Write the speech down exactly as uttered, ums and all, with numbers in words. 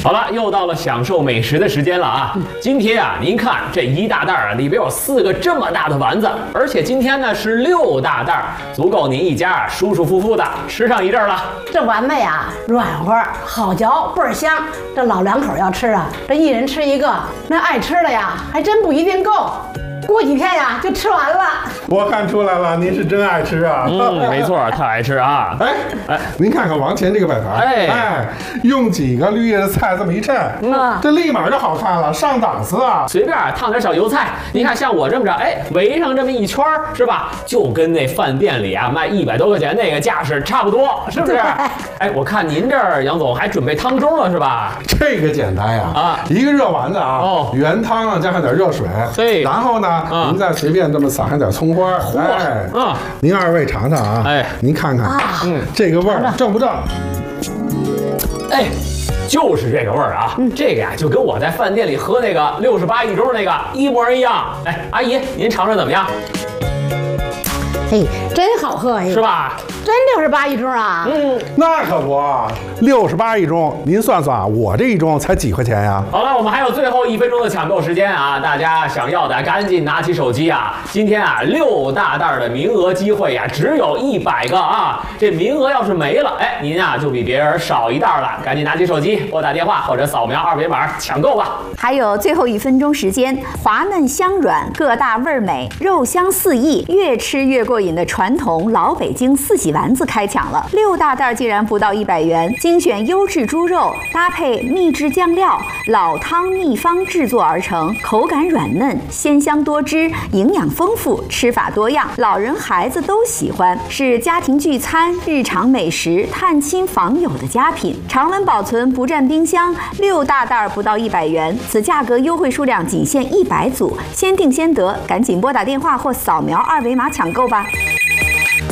好了，又到了享受美食的时间了啊！今天啊，您看这一大袋啊，里边有四个这么大的丸子，而且今天呢是六大袋，足够您一家舒舒服服的吃上一阵了。 这丸子呀，软和好嚼，倍儿香。这老两口要吃啊，这一人吃一个，那爱吃的呀，还真不一定够。过几天呀，就吃完了。 我看出来了，您是真爱吃啊！ 嗯，没错，特爱吃啊！ 哎哎，您看看王前这个摆盘， 哎哎，用几个绿叶的菜这么一衬，嗯，这立马就好看了，上档次啊！ 随便烫点小油菜，你看像我这么着，哎，围上这么一圈是吧？就跟那饭店里啊卖一百多块钱那个架势差不多，是不是？哎，我看您这儿杨总还准备汤盅了是吧？ 这个简单呀，啊，一个热丸子啊，哦，原汤啊，加上点热水， 嘿， 然后呢？啊、您再随便这么撒上点葱花，哎，啊，您二位尝尝啊，哎，您看看，嗯，这个味儿正不正？ 哎，就是这个味儿啊，嗯、这个呀就跟我在饭店里喝那个六十八一盅那个一模一样。哎，阿姨，您尝尝怎么样？ 嘿，真好喝呀， 是吧？ 真六十八一盅啊！ 嗯，那可不，六十八一盅，您算算，我这一盅才几块钱呀？ 好了，我们还有最后一分钟的抢购时间啊！大家想要的赶紧拿起手机啊！今天啊，六大袋的名额机会呀、啊，只有一百个啊！这名额要是没了，哎，您啊就比别人少一袋了。赶紧拿起手机，拨打电话或者扫描二维码抢购吧！ 还有最后一分钟时间，滑嫩香软，个大味儿美，肉香四溢，越吃越过瘾的传统老北京四喜丸子开抢了，六大袋竟然不到一百元，精选优质猪肉，搭配秘制酱料，老汤秘方制作而成，口感软嫩，鲜香多汁，营养丰富，吃法多样，老人孩子都喜欢，是家庭聚餐、日常美食、探亲访友的佳品，常温保存，不占冰箱，六大袋不到一百元，此价格优惠数量仅限一百组，先订先得，赶紧拨打电话或扫描二维码抢购吧。